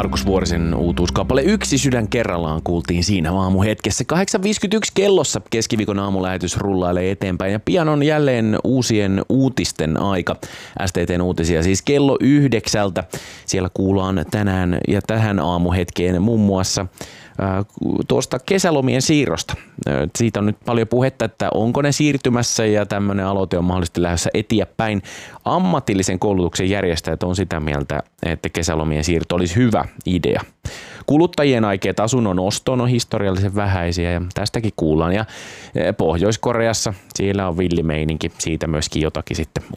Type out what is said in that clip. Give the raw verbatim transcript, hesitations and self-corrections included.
Markus Vuorisen uutuuskappale Yksi sydän kerrallaan kuultiin siinä aamuhetkessä. kahdeksan viisikymmentäyksi kellossa keskiviikon aamulähetys rullailee eteenpäin ja pian on jälleen uusien uutisten aika. S T T:n uutisia siis kello yhdeksältä. Siellä kuullaan tänään ja tähän aamuhetkeen muun muassa tuosta kesälomien siirrosta. Siitä on nyt paljon puhetta, että onko ne siirtymässä ja tämmöinen aloite on mahdollisesti lähdössä eteenpäin. Ammatillisen koulutuksen järjestäjät on sitä mieltä, että kesälomien siirto olisi hyvä idea. Kuluttajien aikeet asunnon ostoon on historiallisen vähäisiä ja tästäkin kuullaan. Ja Pohjois-Koreassa siellä on villimeininki, siitä myöskin jotakin sitten